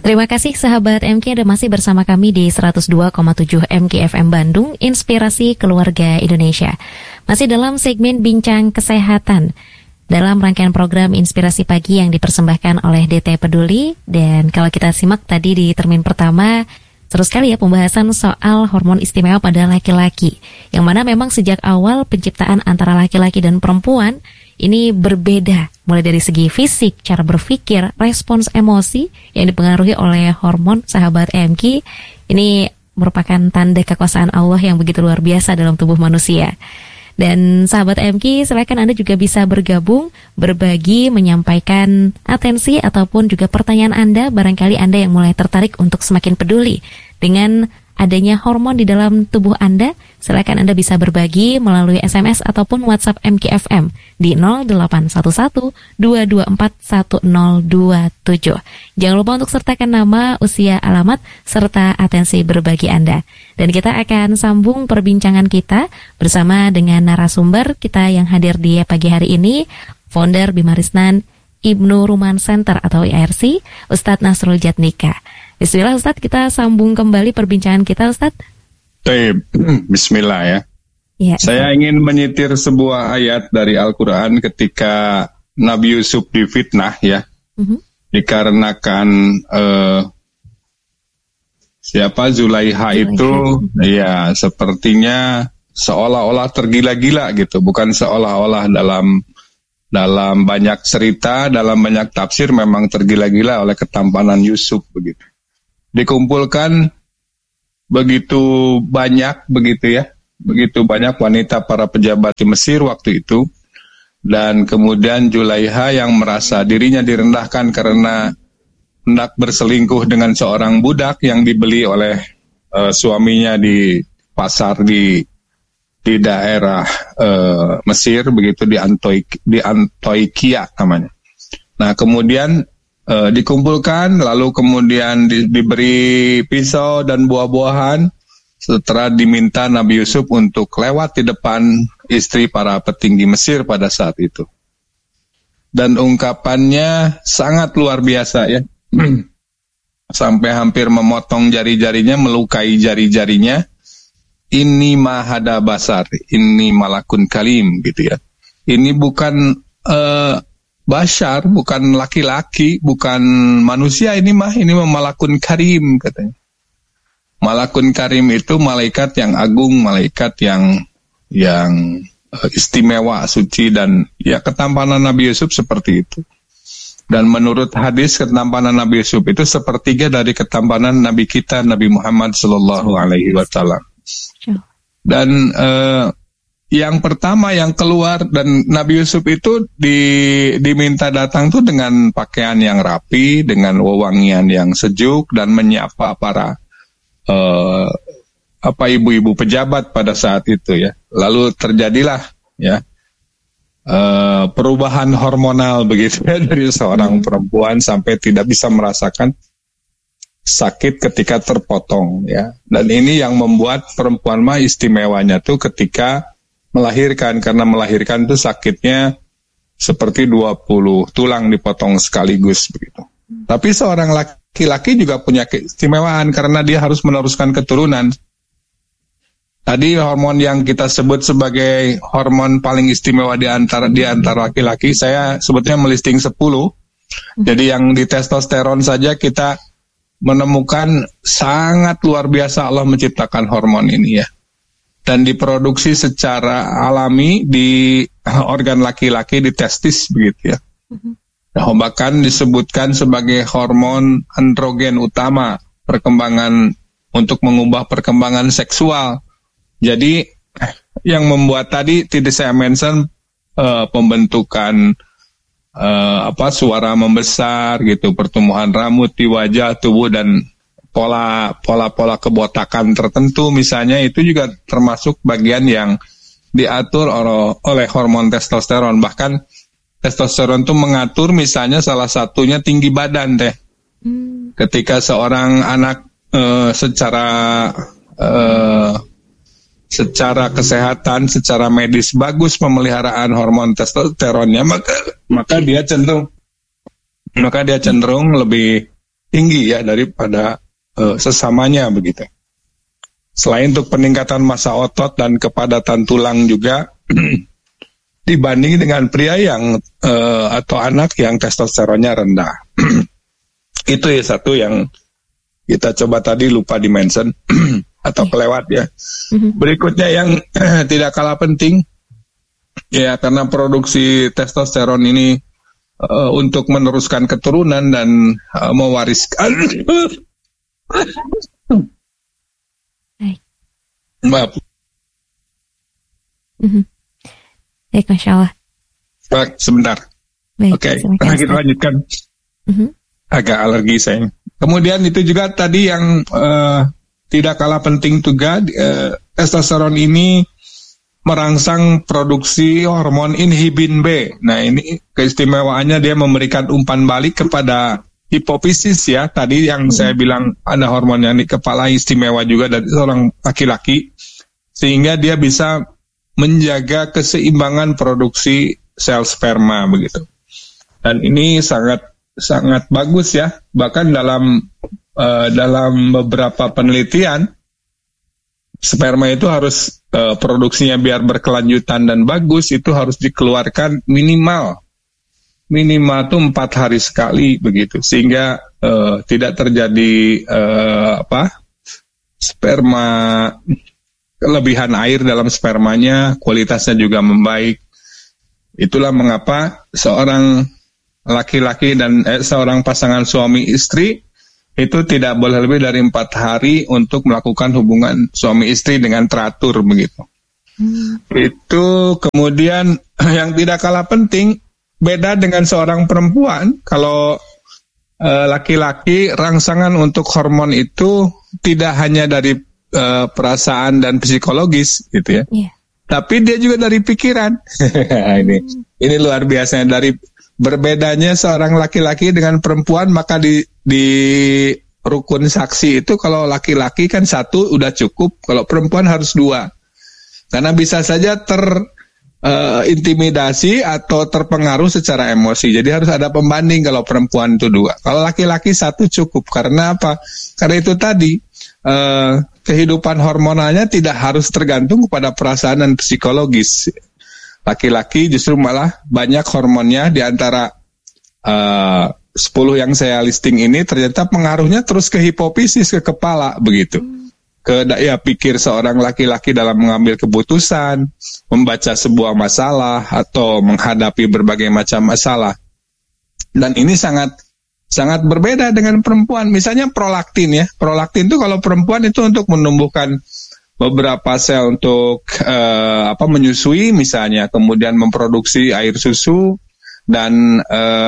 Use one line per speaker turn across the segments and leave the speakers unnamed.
Terima kasih sahabat MK, Anda masih bersama kami di 102,7 MK FM Bandung, Inspirasi Keluarga Indonesia. Masih dalam segmen Bincang Kesehatan dalam rangkaian program Inspirasi Pagi yang dipersembahkan oleh DT Peduli. Dan kalau kita simak tadi di termin pertama, seru sekali ya pembahasan soal hormon istimewa pada laki-laki, yang mana memang sejak awal penciptaan antara laki-laki dan perempuan ini berbeda, mulai dari segi fisik, cara berpikir, respons emosi yang dipengaruhi oleh hormon. Sahabat MK, ini merupakan tanda kekuasaan Allah yang begitu luar biasa dalam tubuh manusia. Dan sahabat MK, silakan Anda juga bisa bergabung, berbagi, menyampaikan atensi ataupun juga pertanyaan Anda. Barangkali Anda yang mulai tertarik untuk semakin peduli dengan adanya hormon di dalam tubuh Anda. Silakan Anda bisa berbagi melalui SMS ataupun WhatsApp MKFM di 0811-224-1027. Jangan lupa untuk sertakan nama, usia, alamat, serta atensi berbagi Anda. Dan kita akan sambung perbincangan kita bersama dengan narasumber kita yang hadir di pagi hari ini, founder Bimarisnan Ibnu Ruman Center atau IRC, Ustadz Nasrul Jatnika. Bismillah Ustadz, kita sambung kembali perbincangan kita Ustadz.
Bismillah ya. Saya ingin menyitir sebuah ayat dari Al-Quran ketika Nabi Yusuf difitnah ya. Dikarenakan Zulaiha itu ya sepertinya seolah-olah tergila-gila gitu. Bukan seolah-olah, dalam banyak cerita, dalam banyak tafsir memang tergila-gila oleh ketampanan Yusuf begitu. Dikumpulkan begitu banyak wanita para pejabat di Mesir waktu itu, dan kemudian Zulaiha yang merasa dirinya direndahkan karena hendak berselingkuh dengan seorang budak yang dibeli oleh suaminya di pasar di daerah Mesir begitu, di Antoikia namanya. Nah kemudian dikumpulkan, lalu kemudian diberi pisau dan buah-buahan setelah diminta Nabi Yusuf untuk lewat di depan istri para petinggi Mesir pada saat itu. Dan ungkapannya sangat luar biasa ya. Sampai hampir memotong jari-jarinya, melukai jari-jarinya. Ini mahada basar, ini malakun kalim gitu ya. Ini bukan Bashar, bukan laki-laki, bukan manusia, ini malakun karim katanya. Malakun karim itu malaikat yang agung, malaikat yang istimewa, suci, dan ya ketampanan Nabi Yusuf seperti itu. Dan menurut hadis ketampanan Nabi Yusuf itu sepertiga dari ketampanan Nabi kita, Nabi Muhammad Sallallahu Alaihi Wasallam. Dan yang pertama yang keluar, dan Nabi Yusuf itu diminta datang tuh dengan pakaian yang rapi, dengan wewangian yang sejuk, dan menyapa para ibu-ibu pejabat pada saat itu ya. Lalu terjadilah ya perubahan hormonal begitu ya, dari seorang perempuan sampai tidak bisa merasakan sakit ketika terpotong ya. Dan ini yang membuat perempuan mah istimewanya tuh ketika melahirkan, karena melahirkan itu sakitnya seperti 20 tulang dipotong sekaligus begitu. Tapi seorang laki-laki juga punya keistimewaan karena dia harus meneruskan keturunan. Tadi hormon yang kita sebut sebagai hormon paling istimewa di antara laki-laki, saya sebutnya melisting 10. Jadi yang di testosteron saja kita menemukan sangat luar biasa Allah menciptakan hormon ini ya. Dan diproduksi secara alami di organ laki-laki, di testis begitu ya. Bahkan disebutkan sebagai hormon androgen utama perkembangan, untuk mengubah perkembangan seksual. Jadi yang membuat tadi tidak saya mention pembentukan suara membesar gitu, pertumbuhan rambut di wajah, tubuh, dan pola kebotakan tertentu misalnya, itu juga termasuk bagian yang diatur oleh hormon testosteron. Bahkan testosteron itu mengatur misalnya salah satunya tinggi badan deh. Ketika seorang anak secara kesehatan, secara medis bagus pemeliharaan hormon testosteronnya, maka dia cenderung lebih tinggi ya daripada sesamanya begitu. Selain untuk peningkatan massa otot dan kepadatan tulang juga dibanding dengan pria yang atau anak yang testosteronnya rendah. Itu ya satu yang kita coba tadi lupa dimention atau kelewat ya. Berikutnya yang tidak kalah penting ya, karena produksi testosteron ini untuk meneruskan keturunan dan mewariskan maaf.
Baik, Masya Allah.
Sebentar. Oke, kita lanjutkan. Agak alergi saya. Kemudian itu juga tadi yang tidak kalah penting juga, testosteron ini merangsang produksi hormon inhibin B. Nah, ini keistimewaannya dia memberikan umpan balik kepada hipofisis ya. Tadi yang saya bilang ada hormon yang di kepala istimewa juga dari seorang laki-laki, sehingga dia bisa menjaga keseimbangan produksi sel sperma begitu. Dan ini sangat bagus ya. Bahkan dalam beberapa penelitian, sperma itu harus produksinya biar berkelanjutan dan bagus, itu harus dikeluarkan minimal tuh 4 hari sekali begitu, sehingga tidak terjadi sperma kelebihan air dalam spermanya, kualitasnya juga membaik. Itulah mengapa seorang laki-laki dan seorang pasangan suami istri itu tidak boleh lebih dari 4 hari untuk melakukan hubungan suami istri dengan teratur begitu. Itu kemudian yang tidak kalah penting, beda dengan seorang perempuan. Kalau laki-laki, rangsangan untuk hormon itu tidak hanya dari perasaan dan psikologis gitu ya, tapi dia juga dari pikiran. Ini luar biasa. Dari berbedanya seorang laki-laki dengan perempuan, maka di rukun saksi itu kalau laki-laki kan 1 udah cukup, kalau perempuan harus 2, karena bisa saja intimidasi atau terpengaruh secara emosi. Jadi harus ada pembanding kalau perempuan itu 2. Kalau laki-laki 1 cukup. Karena apa? Karena itu tadi kehidupan hormonalnya tidak harus tergantung kepada perasaan dan psikologis. Laki-laki justru malah banyak hormonnya, di antara 10 yang saya listing ini ternyata pengaruhnya terus ke hipofisis, ke kepala begitu. Ke daya pikir seorang laki-laki dalam mengambil keputusan, membaca sebuah masalah atau menghadapi berbagai macam masalah. Dan ini sangat berbeda dengan perempuan. Misalnya prolaktin ya. Prolaktin itu kalau perempuan itu untuk menumbuhkan beberapa sel untuk menyusui misalnya, kemudian memproduksi air susu dan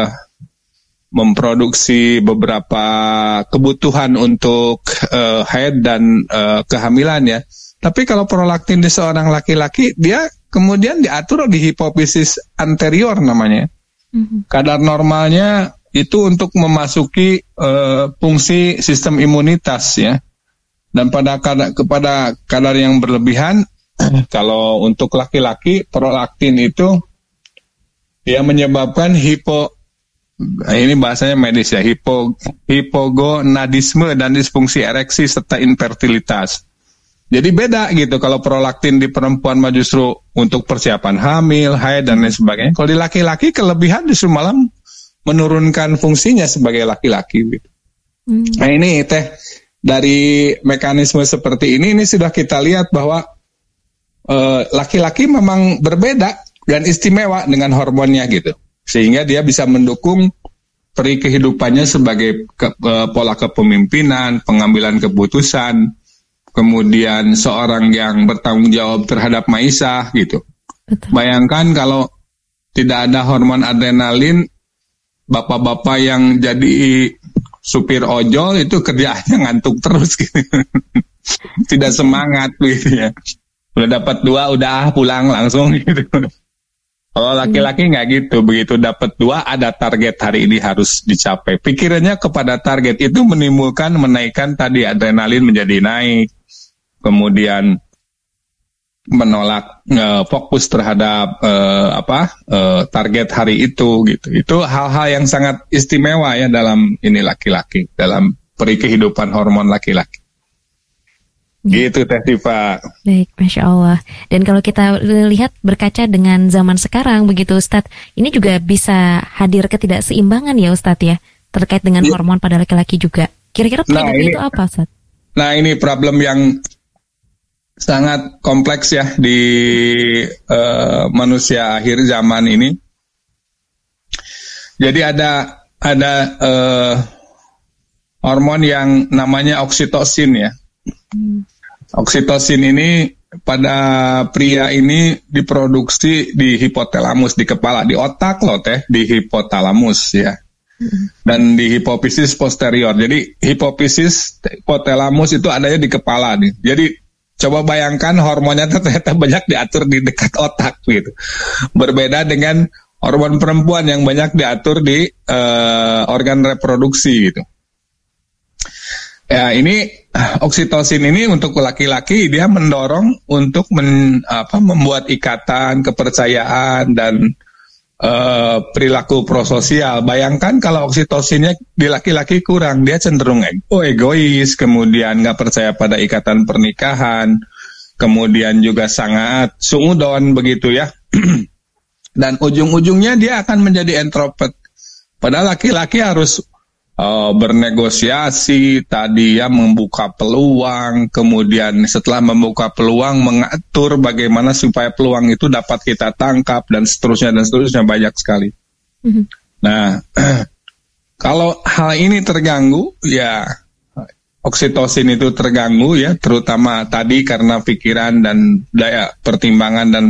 memproduksi beberapa kebutuhan untuk haid dan kehamilan ya. Tapi kalau prolaktin di seorang laki-laki, dia kemudian diatur di hipofisis anterior namanya. Kadar normalnya itu untuk memasuki fungsi sistem imunitas ya. Dan kepada kadar yang berlebihan, kalau untuk laki-laki prolaktin itu dia menyebabkan ini bahasanya medis ya, hipogonadisme dan disfungsi ereksi serta infertilitas. Jadi beda gitu, kalau prolaktin di perempuan mah justru untuk persiapan hamil, haid dan lain sebagainya. Kalau di laki-laki kelebihan justru malah menurunkan fungsinya sebagai laki-laki gitu. Nah ini dari mekanisme seperti ini sudah kita lihat bahwa laki-laki memang berbeda dan istimewa dengan hormonnya gitu, sehingga dia bisa mendukung peri kehidupannya sebagai pola kepemimpinan, pengambilan keputusan, kemudian seorang yang bertanggung jawab terhadap maisha gitu. Betul. Bayangkan kalau tidak ada hormon adrenalin, bapak-bapak yang jadi supir ojol itu kerjaannya ngantuk terus gitu. Tidak semangat gitu ya. Udah dapat 2 udah pulang langsung gitu. Kalau laki-laki nggak gitu, begitu dapat 2 ada target hari ini harus dicapai. Pikirannya kepada target itu menaikkan tadi adrenalin menjadi naik. Kemudian menolak fokus terhadap target hari itu gitu. Itu hal-hal yang sangat istimewa ya dalam ini laki-laki, dalam kehidupan hormon laki-laki. Gitu Teh Tifa.
Baik, Masya Allah. Dan kalau kita lihat berkaca dengan zaman sekarang begitu Ustadz, ini juga bisa hadir ketidakseimbangan ya Ustadz ya, terkait dengan hormon pada laki-laki juga. Kira-kira penyebabnya itu apa Ustadz?
Nah ini problem yang sangat kompleks ya di manusia akhir zaman ini. Jadi ada hormon yang namanya oksitosin ya. Oksitosin ini pada pria ini diproduksi di hipotalamus, di kepala, di otak loh Teh, di hipotalamus ya. Dan di hipofisis posterior. Jadi hipofisis, hipotalamus itu adanya di kepala nih. Jadi coba bayangkan hormonnya ternyata banyak diatur di dekat otak gitu. Berbeda dengan hormon perempuan yang banyak diatur di organ reproduksi gitu. Ya ini oksitosin ini untuk laki-laki dia mendorong untuk membuat ikatan, kepercayaan dan perilaku prososial. Bayangkan kalau oksitosinnya di laki-laki kurang, dia cenderung egois, kemudian nggak percaya pada ikatan pernikahan, kemudian juga sangat sungudon begitu ya. Dan ujung-ujungnya dia akan menjadi introvert. Padahal laki-laki harus bernegosiasi, tadi ya membuka peluang, kemudian setelah membuka peluang mengatur bagaimana supaya peluang itu dapat kita tangkap dan seterusnya banyak sekali. Nah, kalau hal ini terganggu ya oksitosin itu terganggu ya, terutama tadi karena pikiran dan daya pertimbangan dan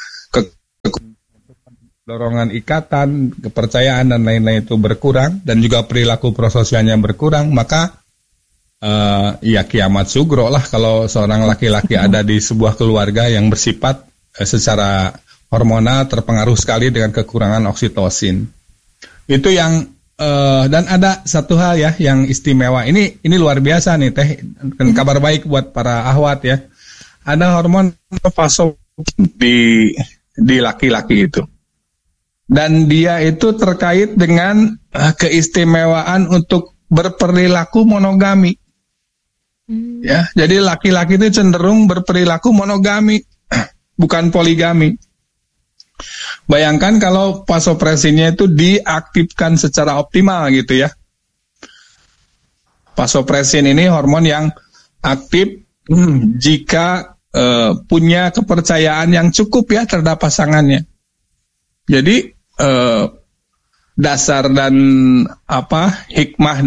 dorongan ikatan, kepercayaan dan lain-lain itu berkurang dan juga perilaku prososialnya berkurang, maka ya kiamat sugro lah kalau seorang laki-laki ada di sebuah keluarga yang bersifat secara hormonal terpengaruh sekali dengan kekurangan oksitosin. Itu yang dan ada satu hal ya yang istimewa. Ini luar biasa nih Teh, dan kabar baik buat para ahwat ya. Ada hormon vasopressin di laki-laki itu. Dan dia itu terkait dengan keistimewaan untuk berperilaku monogami. Ya, jadi laki-laki itu cenderung berperilaku monogami, bukan poligami. Bayangkan kalau vasopressinnya itu diaktifkan secara optimal gitu ya. Vasopressin ini hormon yang aktif jika punya kepercayaan yang cukup ya terhadap pasangannya. Jadi dasar dan hikmah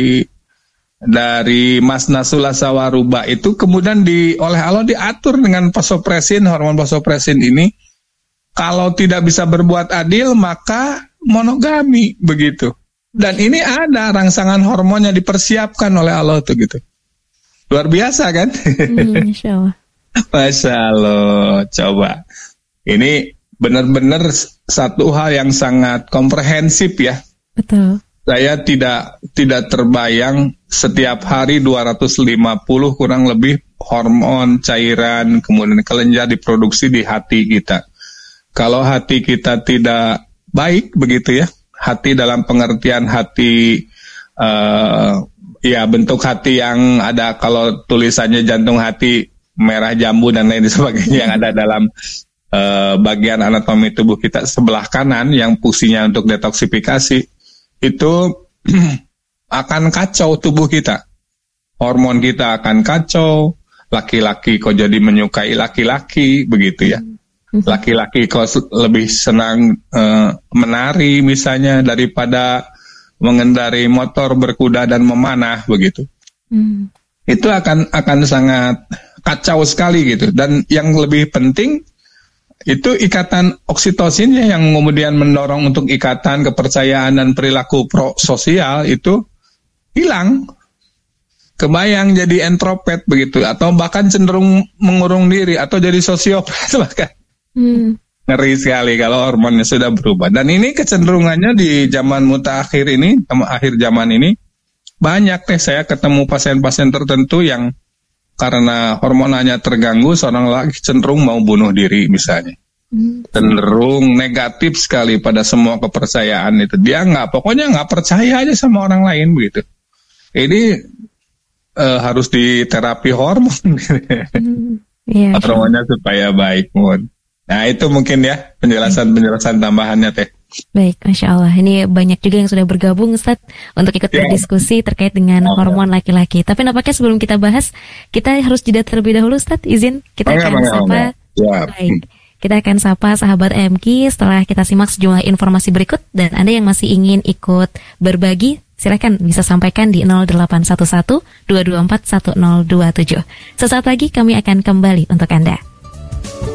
dari Masna Sulasa Waruba itu kemudian oleh Allah diatur dengan vasopressin, hormon vasopressin ini. Kalau tidak bisa berbuat adil maka monogami begitu. Dan ini ada rangsangan hormonnya dipersiapkan oleh Allah tuh gitu. Luar biasa kan?
Masya Allah.
Masya Allah. Coba ini benar-benar satu hal yang sangat komprehensif ya.
Betul.
Saya tidak terbayang setiap hari 250 kurang lebih hormon, cairan, kemudian kelenjar diproduksi di hati kita. Kalau hati kita tidak baik begitu ya, hati dalam pengertian hati ya bentuk hati yang ada kalau tulisannya jantung hati merah jambu dan lain sebagainya yang ada dalam bagian anatomi tubuh kita sebelah kanan yang fungsinya untuk detoksifikasi itu akan kacau tubuh kita, hormon kita akan kacau, laki-laki kok jadi menyukai laki-laki begitu ya, laki-laki kok lebih senang menari misalnya daripada mengendarai motor, berkuda dan memanah begitu. Itu akan sangat kacau sekali gitu. Dan yang lebih penting itu ikatan oksitosinnya yang kemudian mendorong untuk ikatan, kepercayaan dan perilaku prososial itu hilang. Kebayang jadi introvert begitu, atau bahkan cenderung mengurung diri atau jadi sosiopat bahkan. Ngeri sekali kalau hormonnya sudah berubah. Dan ini kecenderungannya di zaman mutaakhir ini, akhir zaman ini banyak saya ketemu pasien-pasien tertentu yang karena hormonanya terganggu, seorang laki cenderung mau bunuh diri misalnya. Cenderung negatif sekali pada semua kepercayaan itu. Dia pokoknya nggak percaya aja sama orang lain begitu. Ini harus diterapi hormon. Hormonnya supaya baik, Mun. Nah itu mungkin ya penjelasan tambahannya Teh.
Baik, Masya Allah. Ini banyak juga yang sudah bergabung Ustadz untuk ikut berdiskusi terkait dengan hormon laki-laki. Tapi nampaknya sebelum kita bahas, kita harus jeda terlebih dahulu Ustadz. Izin kita akan sapa. Baik. Kita akan sapa sahabat MQ setelah kita simak sejumlah informasi berikut. Dan Anda yang masih ingin ikut berbagi, silakan bisa sampaikan di 0811 224 1027. Sesaat lagi kami akan kembali untuk Anda.